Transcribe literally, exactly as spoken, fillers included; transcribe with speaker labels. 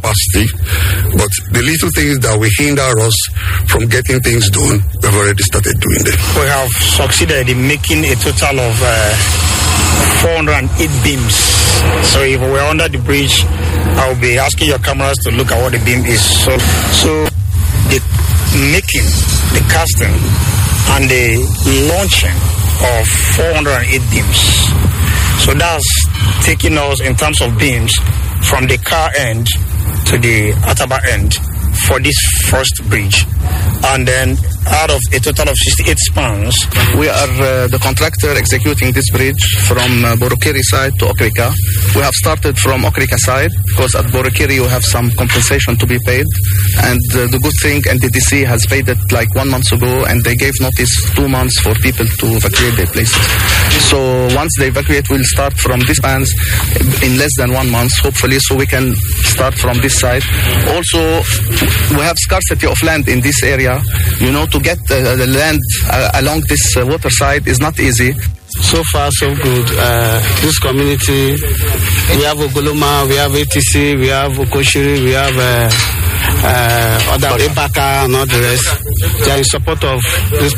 Speaker 1: capacity, but the little things that will hinder us from getting things done, we've already started doing them.
Speaker 2: We have succeeded in making a total of uh, four hundred eight beams. So if we're under the bridge, I'll be asking your cameras to look at what the beam is. So, so the making, the casting, and the launching of four hundred eight beams. So that's taking us in terms of beams from the car end to the Ataba end for this first bridge. And then out of a total of sixty-eight spans.
Speaker 3: We are uh, the contractor executing this bridge from uh, Borokiri side to Okrika. We have started from Okrika side because at Borokiri we have some compensation to be paid. And uh, the good thing, N D D C has paid it like one month ago, and they gave notice two months for people to evacuate their places. So once they evacuate, we'll start from these spans in less than one month, hopefully, so we can start from this side. Also, we have scarcity of land in this area. You know, to get uh, the land uh, along this uh, water side is not easy.
Speaker 4: So far, so good. Uh, this community, we have Ogoloma, we have A T C, we have Okoshiri, we have uh, uh, other Ibaka and all the rest. They are in support of this